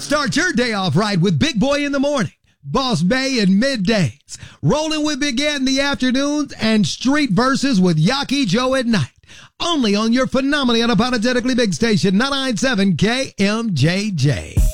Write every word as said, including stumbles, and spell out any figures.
Start your day off right with Big Boy in the morning, Boss Bay in middays, Rolling with Big Ed in the afternoons, and Street Verses with Yaki Joe at night. Only on your phenomenally unapologetically big station, ninety-nine point seven K M J J.